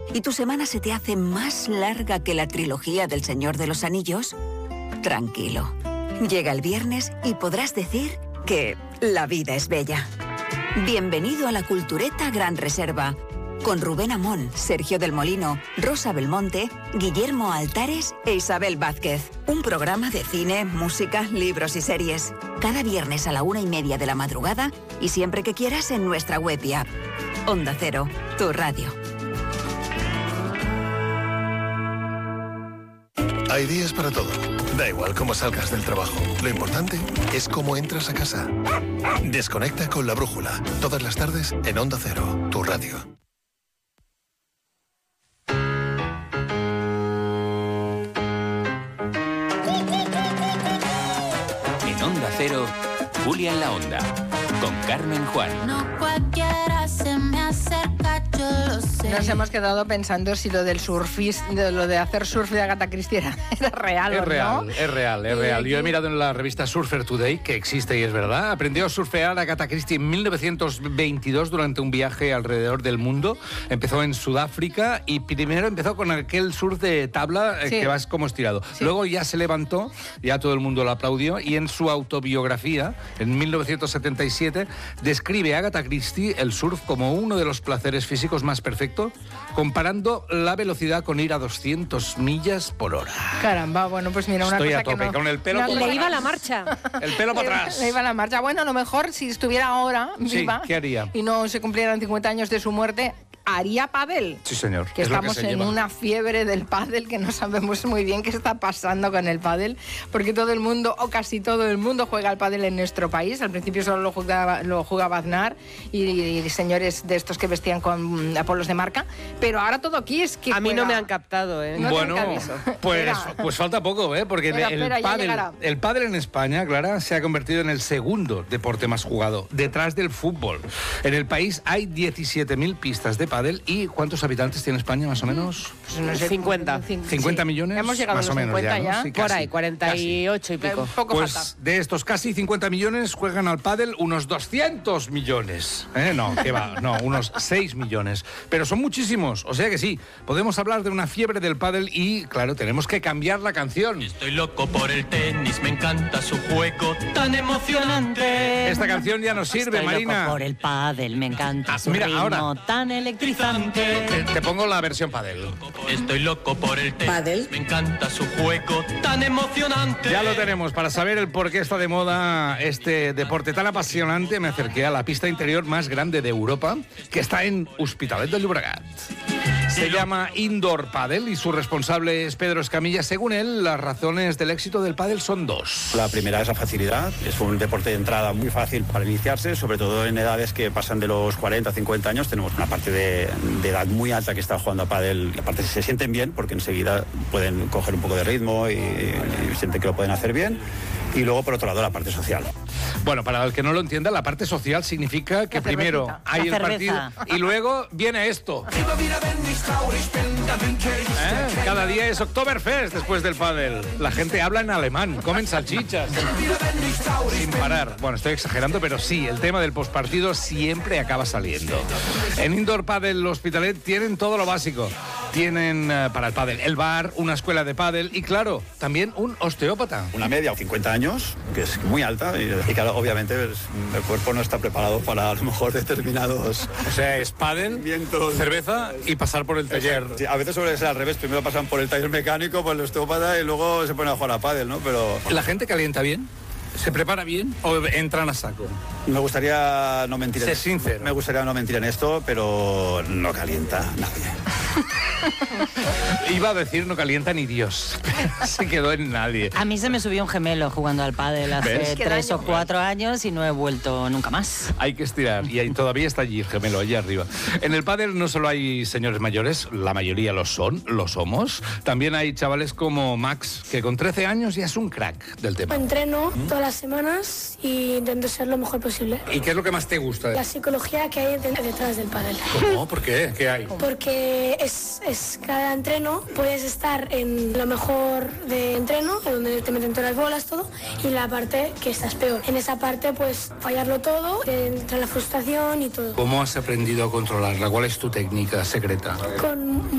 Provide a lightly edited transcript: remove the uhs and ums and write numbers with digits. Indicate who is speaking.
Speaker 1: y tu semana se te hace más larga que la trilogía del Señor de los Anillos? Tranquilo. Llega el viernes y podrás decir que la vida es bella. Bienvenido a la Cultureta Gran Reserva, con Rubén Amón, Sergio del Molino, Rosa Belmonte, Guillermo Altares e Isabel Vázquez. Un programa de cine, música, libros y series. Cada viernes a la 1:30 de la madrugada y siempre que quieras en nuestra web y app. Onda Cero, tu radio.
Speaker 2: Hay días para todo. Da igual cómo salgas del trabajo. Lo importante es cómo entras a casa. Desconecta con La Brújula. Todas las tardes en Onda Cero, tu radio.
Speaker 3: En Onda Cero, Julia en la Onda, con Carmen Juan.
Speaker 4: No cualquiera se me acerca, yo lo sé.
Speaker 5: Nos hemos quedado pensando si lo del lo de hacer surf de Agatha Christie era real o no.
Speaker 6: Es real. Yo he mirado en la revista Surfer Today, que existe y es verdad. Aprendió a surfear Agatha Christie en 1922 durante un viaje alrededor del mundo. Empezó en Sudáfrica y primero empezó con aquel surf de tabla que vas como estirado. Sí. Luego ya se levantó, ya todo el mundo lo aplaudió, y en su autobiografía, en 1977, describe a Agatha Christie el surf como uno de los placeres físicos más perfectos, comparando la velocidad con ir a 200 millas por hora.
Speaker 5: Caramba, bueno, pues mira, una
Speaker 6: Estoy
Speaker 5: cosa
Speaker 6: a tope,
Speaker 5: que no...
Speaker 6: con el pelo para
Speaker 7: Le
Speaker 6: atrás.
Speaker 7: iba la marcha.
Speaker 6: El pelo para atrás.
Speaker 5: Le iba la marcha. Bueno, a lo mejor si estuviera ahora viva,
Speaker 6: ¿qué haría?
Speaker 5: Y no se cumplieran 50 años de su muerte, haría pádel.
Speaker 6: Sí, señor.
Speaker 5: Que estamos en una fiebre del pádel, que no sabemos muy bien qué está pasando con el pádel, porque todo el mundo, o casi todo el mundo, juega al pádel en nuestro país. Al principio solo lo jugaba Aznar y señores de estos que vestían con apolos de marca, pero ahora todo aquí es que
Speaker 7: a mí no me han captado, ¿eh?
Speaker 5: No
Speaker 6: bueno, pues falta poco, porque el pádel en España, Clara, se ha convertido en el segundo deporte más jugado, detrás del fútbol. En el país hay 17.000 pistas de pádel. ¿Y cuántos habitantes tiene España, más o menos?
Speaker 5: Pues no sé,
Speaker 7: 50.
Speaker 6: 50 millones.
Speaker 5: Hemos llegado
Speaker 6: más
Speaker 5: a los 50
Speaker 6: ¿no?
Speaker 5: ya.
Speaker 6: Sí,
Speaker 7: Por
Speaker 6: casi,
Speaker 7: ahí, 48
Speaker 6: casi.
Speaker 7: y pico.
Speaker 5: Poco
Speaker 6: pues
Speaker 5: falta.
Speaker 6: De estos casi 50 millones juegan al pádel unos 200 millones. No, ¿qué va? No, unos 6 millones. Pero son muchísimos, o sea que sí, podemos hablar de una fiebre del pádel y, claro, tenemos que cambiar la canción.
Speaker 8: Estoy loco por el tenis, me encanta su juego tan emocionante.
Speaker 6: Esta canción ya nos sirve,
Speaker 9: Estoy
Speaker 6: Marina.
Speaker 9: loco por el pádel, me encanta su
Speaker 6: mira,
Speaker 9: ritmo
Speaker 6: ahora.
Speaker 9: tan electrizante.
Speaker 6: Te pongo la versión pádel.
Speaker 8: Estoy loco por el tenis,
Speaker 5: ¿Pádel?
Speaker 8: me encanta su juego tan emocionante.
Speaker 6: Ya lo tenemos. Para saber el por qué está de moda este deporte tan apasionante, me acerqué a la pista interior más grande de Europa, que está en Hospitalet de Llobregat. Se llama Indoor Padel y su responsable es Pedro Escamilla. Según él, las razones del éxito del pádel son dos.
Speaker 10: La primera es la facilidad. Es un deporte de entrada muy fácil para iniciarse, sobre todo en edades que pasan de los 40 a 50 años. Tenemos una parte de edad muy alta que está jugando a pádel. Y aparte se sienten bien porque enseguida pueden coger un poco de ritmo y sienten que lo pueden hacer bien. Y luego, por otro lado, la parte social.
Speaker 6: Bueno, para el que no lo entienda, la parte social significa que primero hay el partido y luego viene esto. Cada día es Oktoberfest después del pádel. La gente habla en alemán, comen salchichas sin parar. Bueno, estoy exagerando, pero sí, el tema del postpartido siempre acaba saliendo. En Indoor Padel Hospitalet tienen todo lo básico. Tienen para el pádel el bar, una escuela de pádel y, claro, también un osteópata.
Speaker 10: Una media o 50 años, que es muy alta y claro, obviamente el cuerpo no está preparado para a lo mejor determinados...
Speaker 6: O sea, es pádel, cerveza y pasar por el taller.
Speaker 10: Sí, a veces suele ser al revés, primero pasan por el taller mecánico, por el osteópata y luego se ponen a jugar a pádel, ¿no? Pero...
Speaker 6: ¿La gente calienta bien? ¿Se prepara bien o entran a saco?
Speaker 10: Me gustaría no mentir.
Speaker 6: Sé sincero.
Speaker 10: Me gustaría no mentir en esto, pero no calienta nadie.
Speaker 6: Iba a decir no calienta ni Dios. Se quedó en nadie.
Speaker 9: A mí se me subió un gemelo jugando al pádel hace 3 o 4 años y no he vuelto nunca más.
Speaker 6: Hay que estirar y ahí todavía está allí el gemelo, allí arriba. En el pádel no solo hay señores mayores, la mayoría lo somos. También hay chavales como Max, que con 13 años ya es un crack del tema.
Speaker 11: Entreno todas las semanas y intento ser lo mejor posible.
Speaker 6: ¿Y qué es lo que más te gusta?
Speaker 11: La psicología que hay detrás del pádel.
Speaker 6: ¿Cómo? ¿Por qué? ¿Qué hay?
Speaker 11: Porque es cada entreno, puedes estar en lo mejor de entreno, donde te meten todas las bolas, todo, y la parte que estás peor. En esa parte, pues, fallarlo todo, te entra la frustración y todo.
Speaker 6: ¿Cómo has aprendido a controlarla? ¿Cuál es tu técnica secreta?
Speaker 11: Con